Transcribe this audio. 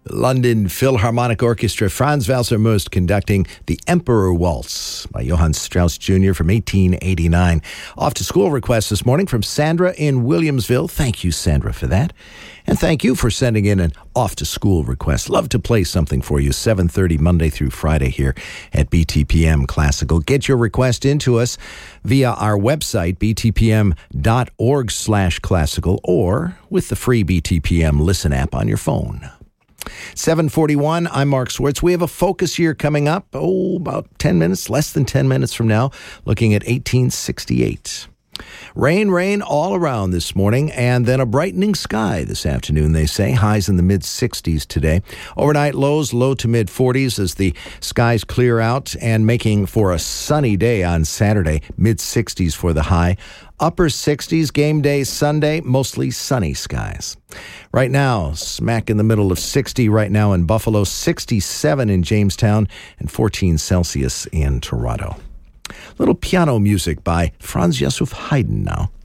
London Philharmonic Orchestra, Franz Walser-Most conducting The Emperor Waltz by Johann Strauss Jr. from 1889. Off to school request this morning from Sandra in Williamsville. Thank you, Sandra, for that. And thank you for sending in an off to school request. Love to play something for you, 7:30 Monday through Friday here at BTPM Classical. Get your request into us via our website, btpm.org/classical, or with the free BTPM Listen app on your phone. 7:41, I'm Mark Swartz. We have a focus year coming up, about 10 minutes, less than 10 minutes from now, looking at 1868. Rain all around this morning, and then a brightening sky this afternoon, they say. Highs in the mid-60s today. Overnight lows, low to mid-40s as the skies clear out, and making for a sunny day on Saturday. Mid-60s for the high. Upper 60s, game day Sunday, mostly sunny skies. Right now, smack in the middle of 60 right now in Buffalo, 67 in Jamestown, and 14 Celsius in Toronto. Little piano music by Franz Joseph Haydn now.